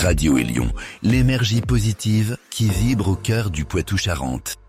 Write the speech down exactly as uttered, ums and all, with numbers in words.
Radio Élion, l'énergie positive qui vibre au cœur du Poitou-Charentes.